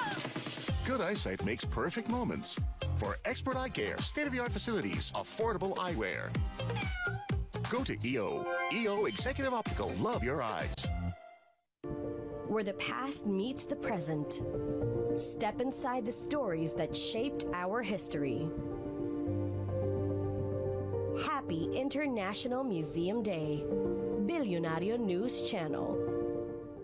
Good eyesight makes perfect moments. For expert eye care, state-of-the-art facilities, affordable eyewear. Go to EO. EO Executive Optical. Love your eyes. Where the past meets the present. Step inside the stories that shaped our history. Happy International Museum Day. Billionario News Channel.